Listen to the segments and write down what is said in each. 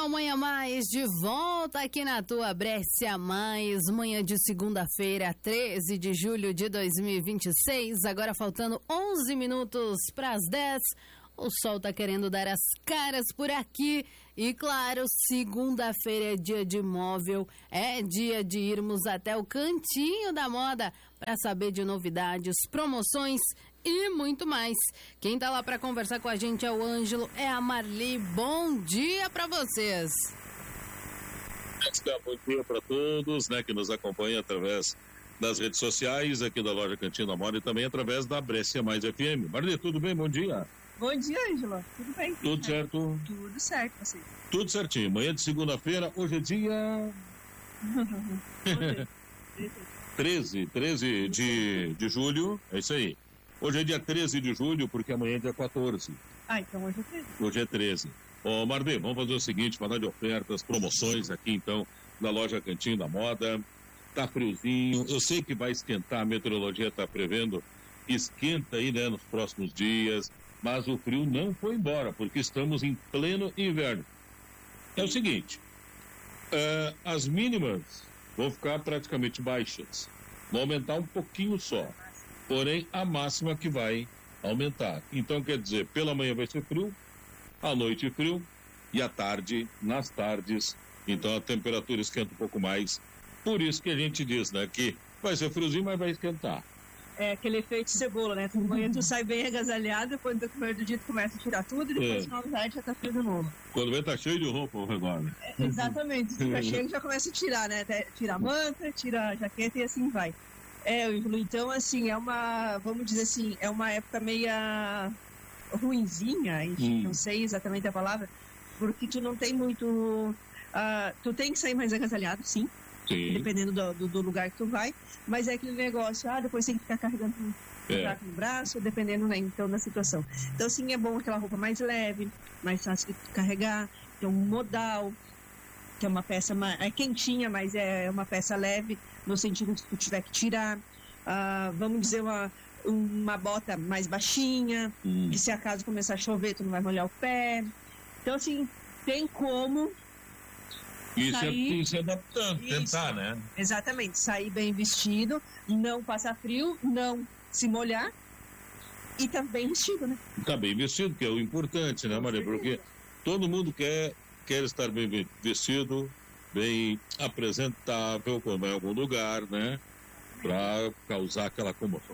Manhã Mais, de volta aqui na tua Brescia Mais, manhã de segunda-feira, 13 de julho de 2026, agora faltando 11 minutos para as 10. O sol tá querendo dar as caras por aqui e, claro, segunda-feira é dia de móvel, é dia de irmos até o cantinho da moda para saber de novidades, promoções e muito mais. Quem tá lá para conversar com a gente é o Ângelo, é a Marli. Bom dia para vocês. Bom dia para todos, né, que nos acompanham através das redes sociais aqui da loja Cantinho da Moda e também através da Brescia Mais FM. Marli, tudo bem? Bom dia. Bom dia, Ângela. Tudo bem? Tudo certo? Tudo certo, você. Tudo certinho. Manhã de segunda-feira, hoje é dia 13 de julho, é isso aí. Hoje é dia 13 de julho, porque amanhã é dia 14. Ah, então hoje é 13. Hoje é 13. Ô, Marli, vamos fazer o seguinte, falar de ofertas, promoções aqui, então, da loja Cantinho da Moda. Tá friozinho, eu sei que vai esquentar, a meteorologia tá prevendo, esquenta aí, né, nos próximos dias, mas o frio não foi embora, porque estamos em pleno inverno. É o seguinte, as mínimas vão ficar praticamente baixas, vão aumentar um pouquinho só, porém a máxima que vai aumentar. Então quer dizer, pela manhã vai ser frio, à noite frio e à tarde, nas tardes, então a temperatura esquenta um pouco mais. Por isso que a gente diz, né, que vai ser friozinho, mas vai esquentar. É aquele efeito cebola, né? Tu manhã tu sai bem agasalhado, depois no primeiro dia tu começa a tirar tudo e depois no final da tarde já tá frio de novo. Quando vem tá cheio de roupa o redor. Exatamente, tu fica cheio e já começa a tirar, né? Tira a manta, tira a jaqueta e assim vai. Então assim, é uma, vamos dizer assim, é uma época meia ruinzinha, enfim, não sei exatamente a palavra, porque tu não tem muito, tu tem que sair mais agasalhado, sim. Sim. Dependendo do lugar que tu vai, mas é aquele negócio, depois tem que ficar carregando no braço, dependendo, né, então, da situação. Então, sim, é bom aquela roupa mais leve, mais fácil de carregar, tem um modal, que é uma peça é quentinha, mas é uma peça leve, no sentido de que tu tiver que tirar, vamos dizer, uma bota mais baixinha, que se acaso começar a chover, tu não vai molhar o pé. Então, assim, tem como... E se adaptando, tentar, né? Exatamente, sair bem vestido, não passar frio, não se molhar e tá bem vestido, né? Tá bem vestido, que é o importante, né, Maria? Porque todo mundo quer estar bem vestido, bem apresentável, quando vai em algum lugar, né? Pra causar aquela comoção.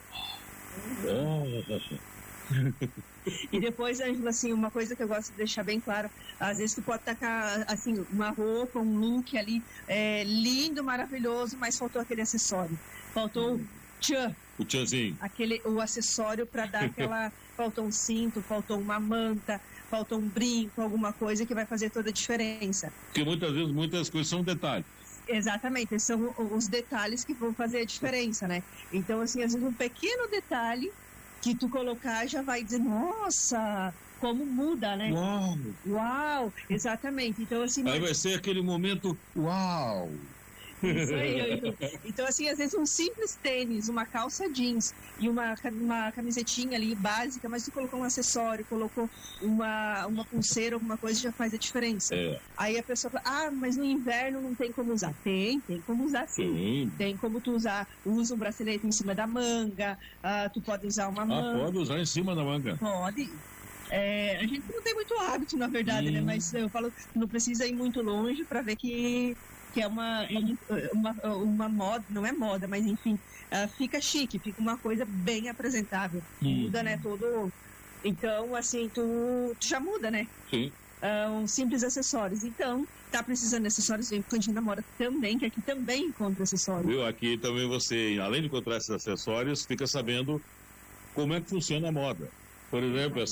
E depois, Ângela, assim, uma coisa que eu gosto de deixar bem claro, às vezes tu pode tacar, assim, uma roupa, um look ali, lindo, maravilhoso, mas faltou aquele acessório, faltou o tchanzinho, o acessório para dar aquela, faltou um cinto, faltou uma manta, faltou um brinco, alguma coisa que vai fazer toda a diferença. Porque muitas vezes, muitas coisas são detalhes. Exatamente, são os detalhes que vão fazer a diferença, né? Então, assim, às vezes um pequeno detalhe que tu colocar já vai dizer, nossa, como muda, né? Uau, exatamente. Então, assim... Aí vai ser aquele momento, uau! Isso aí. Então, assim, às vezes um simples tênis, uma calça jeans e uma camisetinha ali básica, mas tu colocou um acessório, colocou uma pulseira, alguma coisa, já faz a diferença. Aí a pessoa fala, mas no inverno não tem como usar. Tem como usar sim. Tem como tu usa um bracelete em cima da manga, tu pode usar uma manga. Pode usar em cima da manga. Pode. A gente não tem muito hábito, na verdade, né? Mas eu falo, não precisa ir muito longe para ver que é uma moda, não é moda, mas enfim, fica chique, fica uma coisa bem apresentável. Muda, né, todo... Então, assim, tu já muda, né? Sim. Simples acessórios. Então, tá precisando de acessórios, vem pro Cantinho da Moda também, que aqui também encontra acessórios. Viu? Aqui também você, além de encontrar esses acessórios, fica sabendo como é que funciona a moda. Por exemplo,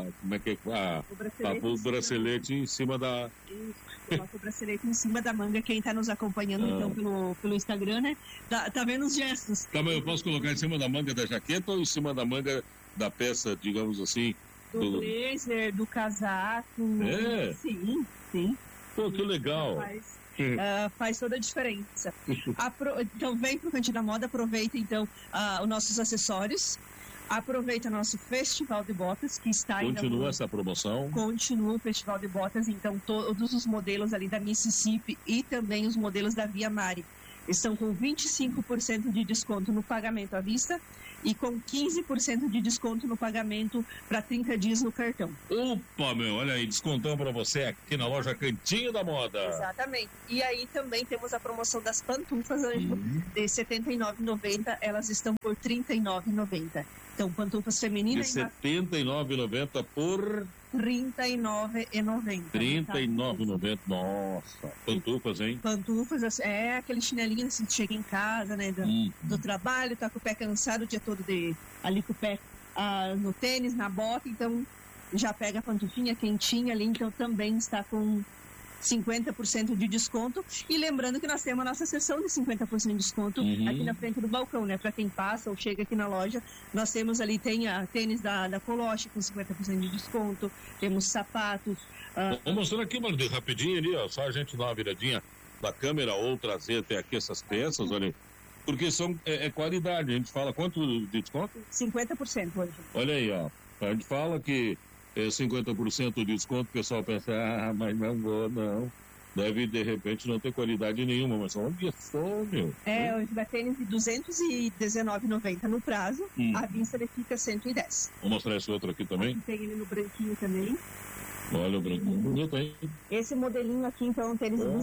o bracelete em cima da... Coloca o bracelete em cima da manga, quem está nos acompanhando então pelo Instagram, né? Tá vendo os gestos. Tá, mas eu posso colocar em cima da manga da jaqueta ou em cima da manga da peça, digamos assim? Do blazer, do casaco. Sim. Pô, que legal. Faz toda a diferença. Então vem pro Cantinho da Moda, aproveita então os nossos acessórios. Aproveita nosso Festival de Botas, que está ainda... Continua essa promoção? Continua o Festival de Botas, então todos os modelos ali da Mississippi e também os modelos da Via Mare estão com 25% de desconto no pagamento à vista e com 15% de desconto no pagamento para 30 dias no cartão. Opa, meu, olha aí, descontão para você aqui na loja Cantinho da Moda. Exatamente. E aí também temos a promoção das pantufas, Ângelo, de R$ 79,90, elas estão por R$ 39,90. Então, pantufas femininas... De R$ 79,90 por... R$ 39,90. R$ 39,90. Nossa, pantufas, hein? Pantufas, é aquele chinelinho assim, que chega em casa, né, do trabalho, tá com o pé cansado o dia todo ali com o pé no tênis, na bota, então já pega a pantufinha quentinha ali, então também está com 50% de desconto. E lembrando que nós temos a nossa seção de 50% de desconto aqui na frente do balcão, né? Para quem passa ou chega aqui na loja, nós temos ali, tem a tênis da Coloche com 50% de desconto, temos sapatos. Vou mostrando aqui, mano, rapidinho ali, ó, só a gente dar uma viradinha da câmera ou trazer até aqui essas peças, olha aí. Porque é qualidade, a gente fala quanto de desconto? 50% hoje. Olha aí, ó, a gente fala que 50% de desconto, o pessoal pensa, mas não vou, não. Deve, de repente, não ter qualidade nenhuma, mas olha só, meu. Hoje vai tênis de R$ 219,90 no prazo, à vista ele fica 110. Vou mostrar esse outro aqui também. Aqui tem ele no branquinho também. Olha o branquinho, bonito, hein? Esse modelinho aqui, então, é um tênis de R$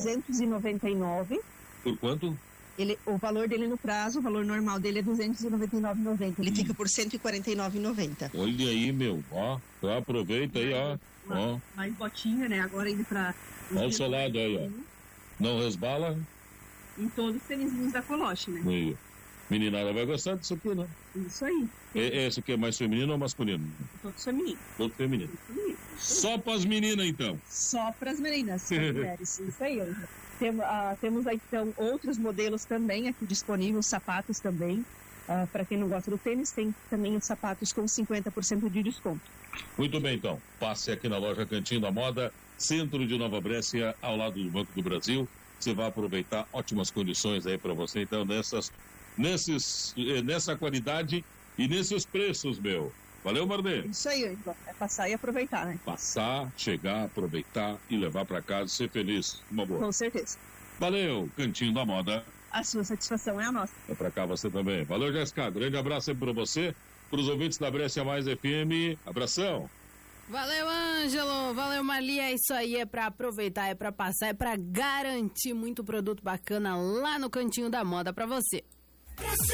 299. Por quanto? O valor dele no prazo, o valor normal dele é R$ 299,90. Ele fica por R$ 149,90. Olha aí, meu. Ó, aproveita aí, ó. Mais botinha, né? Agora indo para... Olha o seu lado aí, ó. Não resbala. E todos os tênisinhos da Coloche, né? Aí. Meninada vai gostar disso aqui, né? Isso aí. Esse aqui é mais feminino ou masculino? Todos femininos. Todo feminino. Só para as meninas, então. Só para as meninas, mulheres. Isso aí, Ângela. Temos aí, então, outros modelos também aqui disponíveis, sapatos também. Para quem não gosta do tênis, tem também os sapatos com 50% de desconto. Muito bem, então. Passe aqui na loja Cantinho da Moda, centro de Nova Brécia, ao lado do Banco do Brasil. Você vai aproveitar ótimas condições aí para você, então, nessa qualidade e nesses preços, meu. Valeu, Marnê. Isso aí, é passar e aproveitar, né? Passar, chegar, aproveitar e levar para casa e ser feliz. Uma boa. Com certeza. Valeu, Cantinho da Moda. A sua satisfação é a nossa. É para cá você também. Valeu, Jéssica. Grande abraço aí para você, para os ouvintes da Brescia Mais FM. Abração. Valeu, Ângelo. Valeu, Marli. É isso aí, é para aproveitar, é para passar, é para garantir muito produto bacana lá no Cantinho da Moda para você.